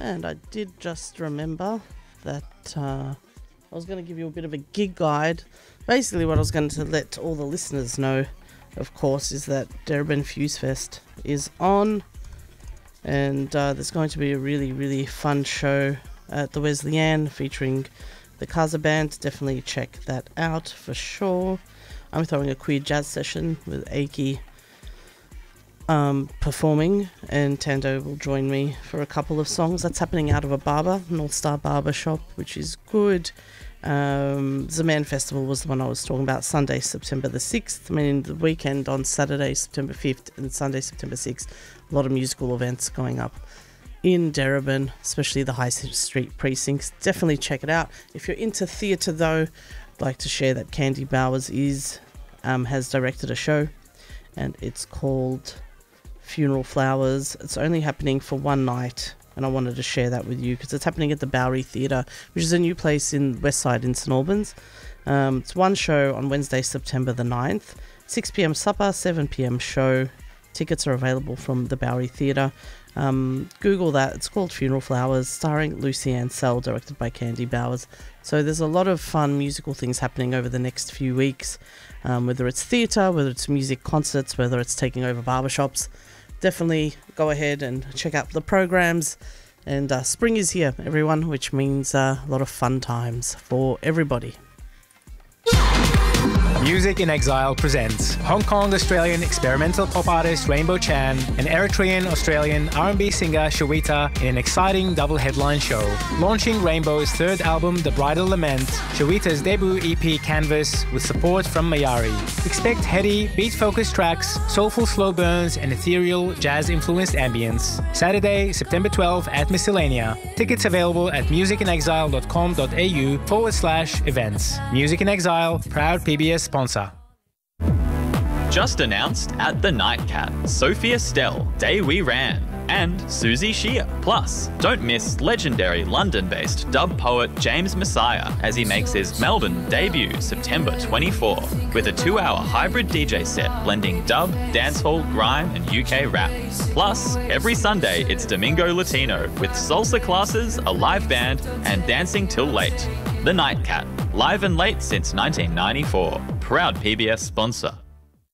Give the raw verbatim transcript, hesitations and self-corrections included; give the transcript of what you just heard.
And I did just remember that uh, I was going to give you a bit of a gig guide. Basically what I was going to let all the listeners know, of course, is that Darebin Fuse Fest is on, and uh, there's going to be a really, really fun show at the Wesleyan featuring the Kaza Band. Definitely check that out for sure. I'm throwing a queer jazz session with Aki um, performing, and Tando will join me for a couple of songs. That's happening out of a barber, North Star Barber Shop, which is good. Um, Zaman Festival was the one I was talking about, Sunday, September the sixth. I mean, the weekend on Saturday, September fifth, and Sunday, September sixth. A lot of musical events going up in Darebin, especially the High Street precincts. Definitely check it out. If you're into theatre, though, I'd like to share that Candy Bowers is um, has directed a show, and it's called Funeral Flowers. It's only happening for one night, and I wanted to share that with you because it's happening at the Bowery Theatre, which is a new place in Westside in St Albans. Um, it's one show on Wednesday, September the ninth, six p.m. supper, seven p.m. show. Tickets are available from the Bowery Theatre. Um, Google that. It's called Funeral Flowers, starring Lucy Ann Sell, directed by Candy Bowers. So there's a lot of fun musical things happening over the next few weeks, um, whether it's theatre, whether it's music concerts, whether it's taking over barbershops. Definitely go ahead and check out the programs. And uh, spring is here, everyone, which means uh, a lot of fun times for everybody. Music in Exile presents Hong Kong-Australian experimental pop artist Rainbow Chan and Eritrean-Australian R and B singer Shawita in an exciting double headline show. Launching Rainbow's third album, The Bridal Lament, Shawita's debut E P Canvas with support from Mayari. Expect heady, beat-focused tracks, soulful slow burns and ethereal, jazz-influenced ambience. Saturday, September twelfth at Miscellanea. Tickets available at musicinexile.com.au forward slash events. Music in Exile, proud P B S sponsor. Just announced at the Nightcat, Sophia Stell, Day We Ran, and Susie Shear. Plus, don't miss legendary London-based dub poet James Messiah as he makes his Melbourne debut September twenty-fourth with a two-hour hybrid D J set blending dub, dancehall, grime and U K rap. Plus, every Sunday it's Domingo Latino with salsa classes, a live band and dancing till late. The Nightcat, live and late since nineteen ninety-four. Proud P B S sponsor.